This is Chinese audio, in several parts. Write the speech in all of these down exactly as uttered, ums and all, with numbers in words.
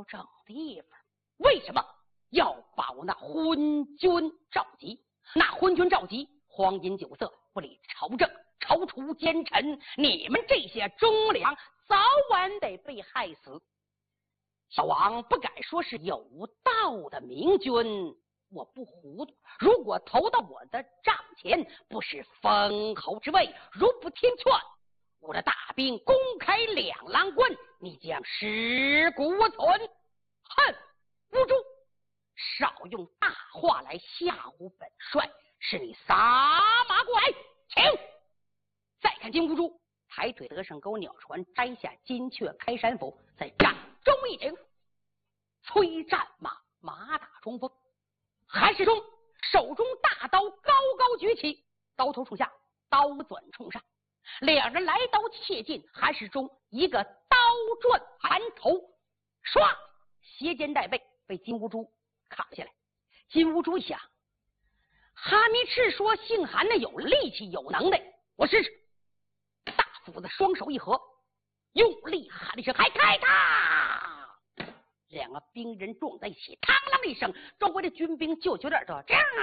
找正地方。为什么要把我那昏君召集？那昏君召集，荒淫酒色，不理朝政，踌躇奸臣，你们这些忠良早晚得被害死。小王不敢说是有道的明君，我不糊涂。如果投到我的帐前，不是封侯之位，如不听劝，我的大兵公开两郎关，你将尸骨无存。恨乌珠，少用大话来吓唬本帅，是你撒马过来，请。再看金乌珠，抬腿得胜钩鸟船，摘下金雀开山斧，在掌中一顶，催战马马打冲锋。韩世忠手中大刀高高举起，刀头冲下，刀转冲上，两人来刀切近，韩世忠一个刀转盘头，唰，斜肩带背被金乌珠砍下来。金乌珠一想，哈密赤说姓韩的有力气有能耐，我试试。大斧子双手一合，用力喊了一声，还开他！两个兵人撞在一起，嘡啷一声，周围的军兵就觉得耳朵这样，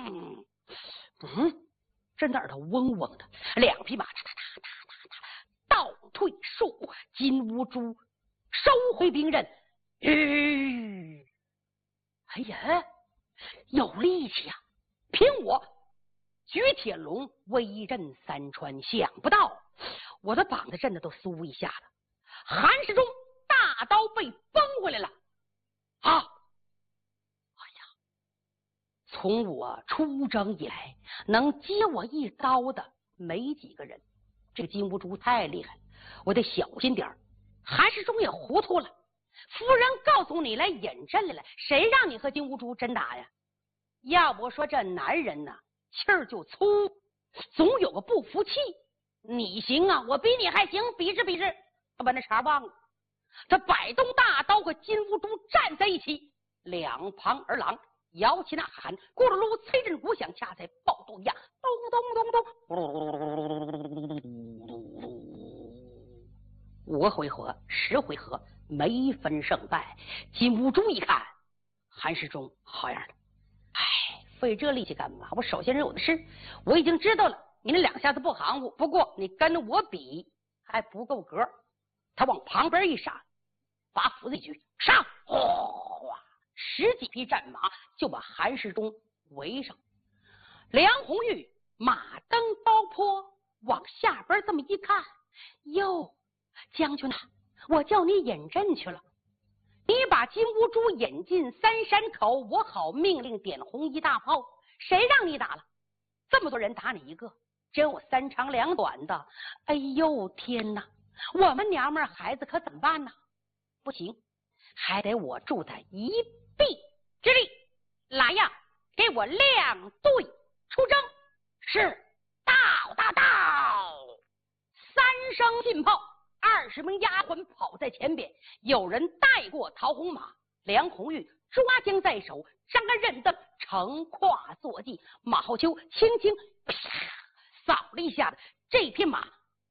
嗯，这耳朵嗡嗡的，两匹马哒哒哒哒哒倒退数步，金乌珠收回兵刃，吁，哎呀，有力气啊！凭我举铁龙威震三川，想不到我的膀子震的都酥一下了。韩世忠大刀被崩回来了啊！哎呀，从我出征以来，能接我一刀的没几个人，这个金乌珠太厉害了，我得小心点儿。韩世忠也糊涂了，夫人告诉你来引阵来了，谁让你和金乌珠真打呀？要不说这男人呐，气儿就粗，总有个不服气。你行啊，我比你还行，比试比试。他把那茬忘了，他摆动大刀和金乌珠站在一起，两旁儿郎摇旗呐喊，咕噜噜催阵鼓响，恰在暴动一样，咚咚咚咚，五个回合，十回合没分胜败。金乌珠一看，韩世忠好样的，哎，费这力气干嘛？我手下人有的是，我已经知道了，你那两下子不含糊，不过你跟我比还不够格。他往旁边一闪，把斧子一举，上！哗，十几匹战马就把韩世忠围上。梁红玉马蹬刀坡往下边这么一看，哟，将军呐、啊，我叫你引阵去了。你把金乌珠引进三山口，我好命令点红衣大炮。谁让你打了？这么多人打你一个，真有三长两短的。哎呦天哪！我们娘们孩子可怎么办呢？不行，还得我住在一臂之力。来呀，给我亮队出征！是，到到到！三声劲炮，二十名丫鬟跑在前边，有人带过陶红马，梁红玉抓将在手，张安刃的乘跨坐骑，马后秋轻轻啪扫了一下子，这匹马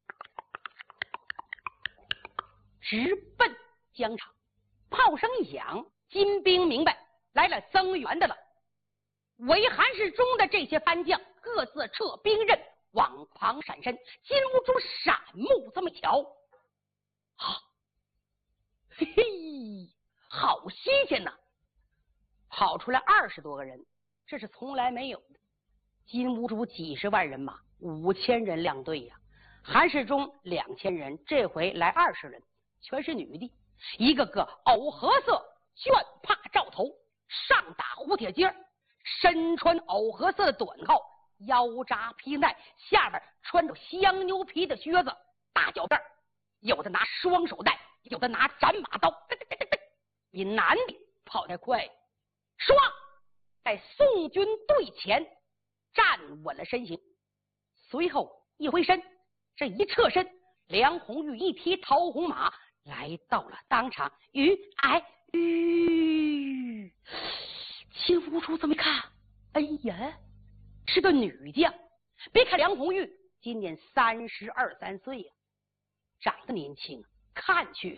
直奔疆场。炮声一响，金兵明白来了增援的了。为韩世忠的这些番将各自撤兵刃，往旁闪身。金乌珠闪目这么瞧，啊，嘿嘿，好新鲜呐！跑出来二十多个人，这是从来没有的。金乌珠几十万人马，五千人亮队呀、啊。韩世忠两千人，这回来二十人，全是女的，一个个藕荷色绢帕罩头，上打胡铁尖，身穿藕荷色的短袄，腰扎皮带，下边穿着香牛皮的靴子，大脚辫，有的拿双手带，有的拿斩马刀，比男的跑得快。唰，在宋军队前站稳了身形，随后一挥身，这一侧身，梁红玉一匹桃红马来到了当场。于哎吁，金乌珠这么一看，哎呀，是个女将。别看梁红玉今年三十二三岁呀、啊，长得年轻，看去啊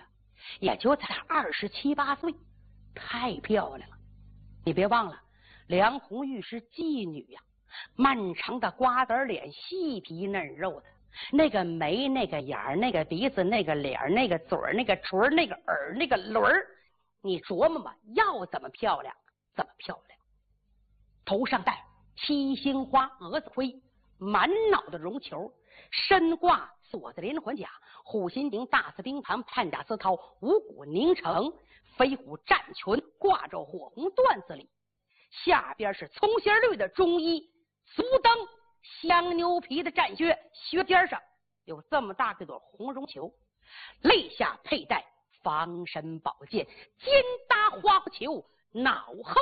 也就才二十七八岁，太漂亮了。你别忘了，梁红玉是妓女呀、啊，漫长的瓜子脸，细皮嫩肉的，那个眉，那个眼儿，那个鼻子，那个脸，那个嘴儿，那个唇儿，那个耳，那个轮儿，你琢磨吧，要怎么漂亮怎么漂亮。头上戴七星花蛾子盔，满脑的绒球，身挂锁子连环甲，虎心顶大刺钉盘，判甲丝绦，五谷凝成，飞虎战裙，挂着火红缎子里，下边是葱心绿的中衣，足蹬香牛皮的战靴，靴尖上有这么大个朵红绒球，肋下佩戴防身宝剑，肩搭花球，脑后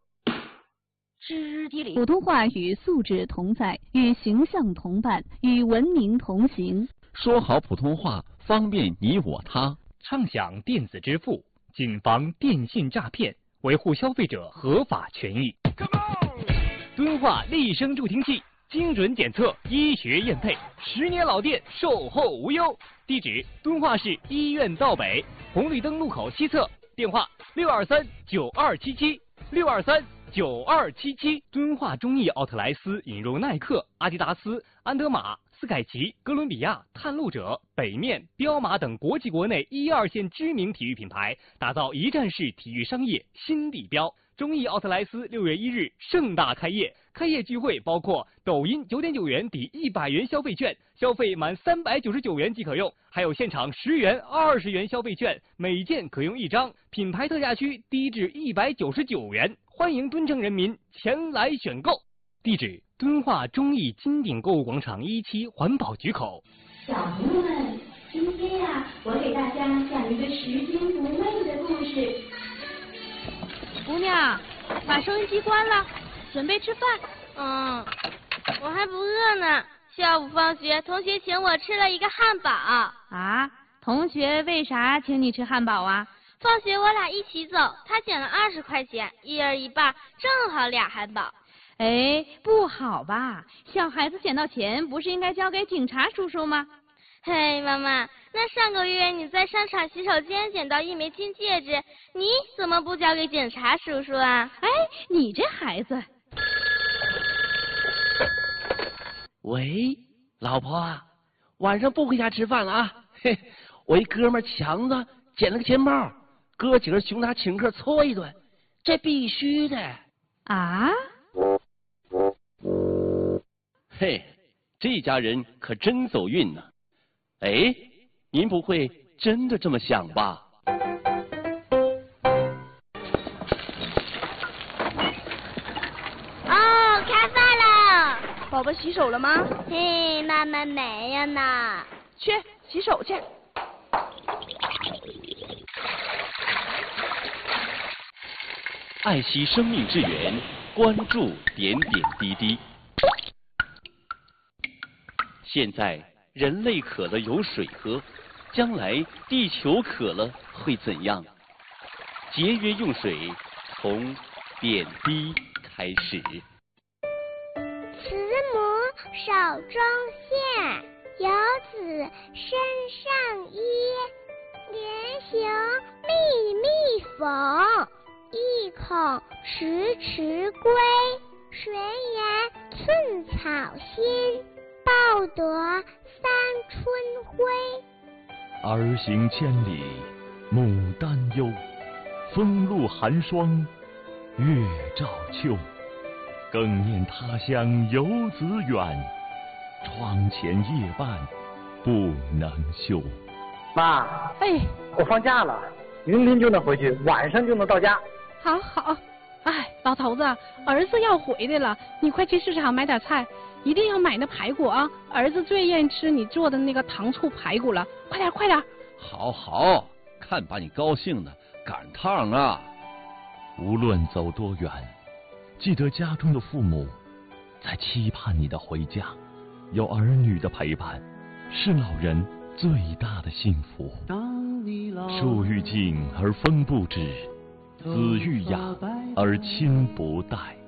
肢体里。 普通话与素质同在，与形象同伴，与文明同行。 说好普通话，方便你我他。 畅享电子支付，谨防电信诈骗，维护消费者合法权益。敦化立声助听器，精准检测，医学验配，十年老店，售后无忧。地址：敦化市医院道北红绿灯路口西侧，电话：六二三九二七七六二三九二七七。敦化中意奥特莱斯引入耐克、阿迪达斯、安德玛、斯凯奇、哥伦比亚、探路者、北面、彪马等国际国内一二线知名体育品牌，打造一站式体育商业新地标。中意奥特莱斯六月一日盛大开业，开业聚会包括抖音九点九元抵一百元消费券，消费满三百九十九元即可用，还有现场十元、二十元消费券，每件可用一张，品牌特价区低至一百九十九元，欢迎敦城人民前来选购。地址：敦化中意金鼎购物广场一期环保局口。 小朋友们，今天呀、啊，我给大家讲一个拾金不昧的故事。 姑娘，把收音机关了，准备吃饭。 嗯，我还不饿呢。下午放学，同学请我吃了一个汉堡。 啊？同学为啥请你吃汉堡啊？ 放学我俩一起走，他捡了二十块钱，一人一半，正好俩汉堡。 哎，不好吧？小孩子捡到钱，不是应该交给警察叔叔吗？ 嘿，妈妈，那上个月你在商场洗手间捡到一枚金戒指，你怎么不交给警察叔叔啊？ 哎，你这孩子。 喂，老婆啊，晚上不回家吃饭了啊？嘿，我一哥们强子捡了个钱包，哥几个熊他请客搓一顿，这必须的。 啊？ 嘿，这家人可真走运呢。哎，您不会真的这么想吧？ 哦，开饭了。 宝宝洗手了吗？ 嘿，妈妈没有呢。 去洗手去。 爱惜生命之源，关注点点滴滴。现在人类渴了有水喝，将来地球渴了会怎样？节约用水，从点滴开始。 慈母手中线，游子身上衣。连行密密缝，意恐迟迟归。谁言寸草心，报得三春晖。 儿行千里母担忧，风露寒霜月照秋。更念他乡游子远，窗前夜半不能休。 妈， 哎， 我放假了，明天就能回去，晚上就能到家。 好好，哎，老头子，儿子要回来了，你快去市场买点菜，一定要买那排骨啊！儿子最愿意吃你做的那个糖醋排骨了，快点快点！ 好好，看把你高兴的，赶趟啊！ 无论走多远，记得家中的父母在期盼你的回家，有儿女的陪伴，是老人最大的幸福。树欲静而风不止，子欲养而亲不待。